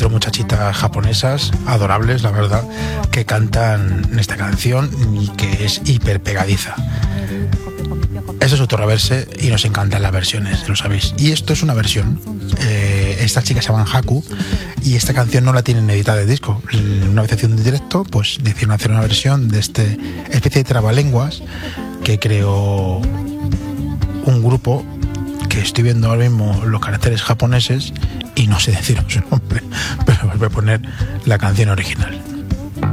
4 muchachitas japonesas, adorables, la verdad, que cantan esta canción y que es hiper pegadiza. Eso es Autoreverse y nos encantan las versiones, lo sabéis. Y esto es una versión. Estas chicas se llaman Haku y esta canción no la tienen editada de disco. Una vez haciendo un directo, pues decidieron hacer una versión de este especie de trabalenguas que creó un grupo que estoy viendo ahora mismo los caracteres japoneses y no sé decir su nombre, pero os voy a poner la canción original.